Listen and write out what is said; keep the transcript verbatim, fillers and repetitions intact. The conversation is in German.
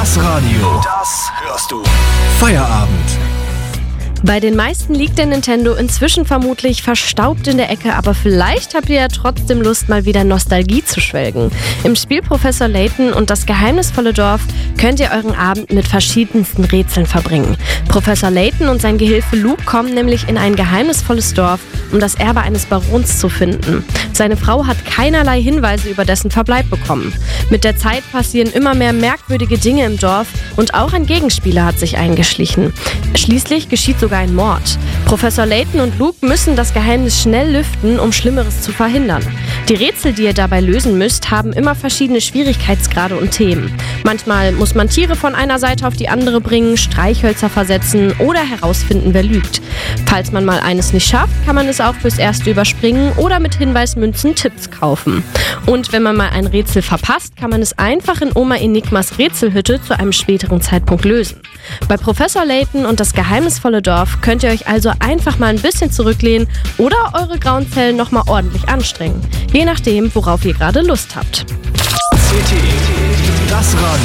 Das Radio. Das hörst du. Feierabend. Bei den meisten liegt der Nintendo inzwischen vermutlich verstaubt in der Ecke, aber vielleicht habt ihr ja trotzdem Lust, mal wieder Nostalgie zu schwelgen. Im Spiel Professor Layton und das geheimnisvolle Dorf könnt ihr euren Abend mit verschiedensten Rätseln verbringen. Professor Layton und sein Gehilfe Luke kommen nämlich in ein geheimnisvolles Dorf, um das Erbe eines Barons zu finden. Seine Frau hat keinerlei Hinweise über dessen Verbleib bekommen. Mit der Zeit passieren immer mehr merkwürdige Dinge im Dorf und auch ein Gegenspieler hat sich eingeschlichen. Schließlich geschieht sogar ein Mord. Professor Layton und Luke müssen das Geheimnis schnell lüften, um Schlimmeres zu verhindern. Die Rätsel, die ihr dabei lösen müsst, haben immer verschiedene Schwierigkeitsgrade und Themen. Manchmal muss man Tiere von einer Seite auf die andere bringen, Streichhölzer versetzen oder herausfinden, wer lügt. Falls man mal eines nicht schafft, kann man es auch fürs Erste überspringen oder mit Hinweismünzen Tipps kaufen. Und wenn man mal ein Rätsel verpasst, kann man es einfach in Oma Enigmas Rätselhütte zu einem späteren Zeitpunkt lösen. Bei Professor Layton und das geheimnisvolle Dorf könnt ihr euch also einfach mal ein bisschen zurücklehnen oder eure grauen Zellen nochmal ordentlich anstrengen. Je nachdem, worauf ihr gerade Lust habt. C T, das Radio.